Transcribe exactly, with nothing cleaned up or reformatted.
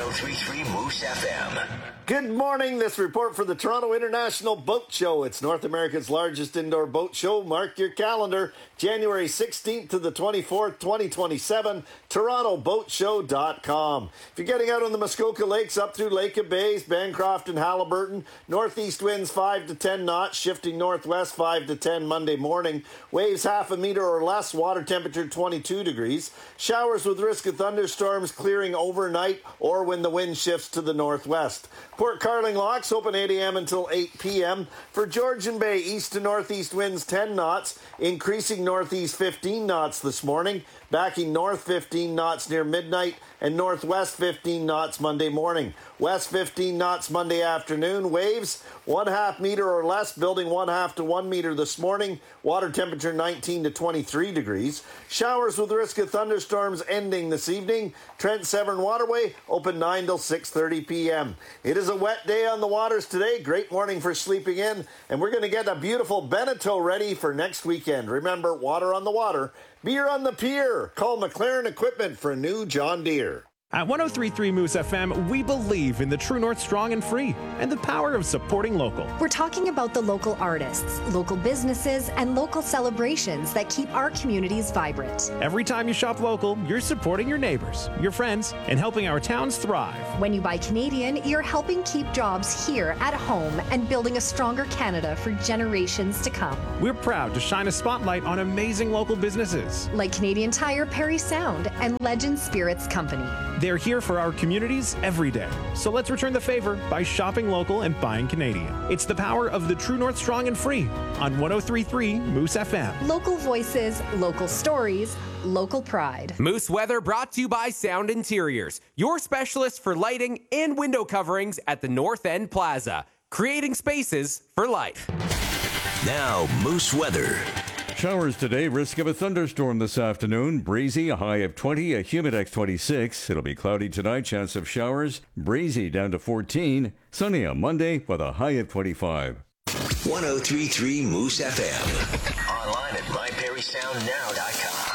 oh three point three Moose F M. Good morning. This report for the Toronto International Boat Show. It's North America's largest indoor boat show. Mark your calendar. January sixteenth to the twenty-fourth, twenty twenty-seven. Toronto Boat Show dot com. If you're getting out on the Muskoka Lakes up through Lake of Bays, Bancroft and Halliburton, northeast winds five to ten knots, shifting northwest five to ten Monday morning. Waves half a meter or less, water temperature twenty-two degrees. Showers with risk of thunderstorms clearing overnight or when the wind shifts to the northwest. Port Carling locks open eight a.m. until eight p.m. For Georgian Bay, east to northeast winds ten knots, increasing northeast fifteen knots this morning, backing north fifteen knots near midnight, and northwest fifteen knots Monday morning. West fifteen knots Monday afternoon. Waves one half meter or less, building one half to one meter this morning. Water temperature nineteen to twenty-three degrees. Showers with risk of thunderstorms ending this evening. Trent Severn Waterway open nine till six thirty p.m. It is a wet day on the waters today. Great morning for sleeping in. And we're going to get a beautiful Beneteau ready for next weekend. Remember, water on the water, beer on the pier. Call McLaren Equipment for a new John Deere. At one oh three point three Moose F M, we believe in the True North strong and free and the power of supporting local. We're talking about the local artists, local businesses, and local celebrations that keep our communities vibrant. Every time you shop local, you're supporting your neighbors, your friends, and helping our towns thrive. When you buy Canadian, you're helping keep jobs here at home and building a stronger Canada for generations to come. We're proud to shine a spotlight on amazing local businesses like Canadian Tire, Perry Sound, and Legend Spirits Company. They're here for our communities every day. So let's return the favor by shopping local and buying Canadian. It's the power of the True North strong and free on one oh three point three Moose F M. Local voices, local stories, local pride. Moose Weather brought to you by Sound Interiors, your specialist for lighting and window coverings at the North End Plaza, creating spaces for life. Now, Moose Weather. Showers today, risk of a thunderstorm this afternoon. Breezy, a high of twenty, a humidex twenty-six. It'll be cloudy tonight, chance of showers. Breezy down to fourteen. Sunny on Monday with a high of twenty-five. one oh three point three Moose F M. Online at my perry sound now dot com.